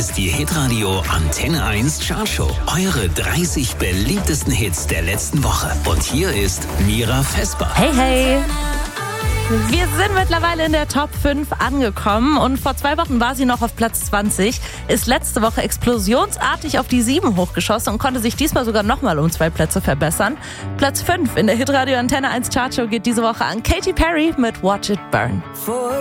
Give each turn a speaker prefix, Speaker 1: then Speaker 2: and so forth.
Speaker 1: ist die Hitradio Antenne 1 Chartshow. Eure 30 beliebtesten Hits der letzten Woche. Und hier ist Mira Vesper.
Speaker 2: Hey, hey! Wir sind mittlerweile in der Top 5 angekommen und vor 2 Wochen war sie noch auf Platz 20, ist letzte Woche explosionsartig auf die 7 hochgeschossen und konnte sich diesmal sogar nochmal um 2 Plätze verbessern. Platz 5 in der Hitradio Antenne 1 Chartshow geht diese Woche an Katy Perry mit Watch It Burn.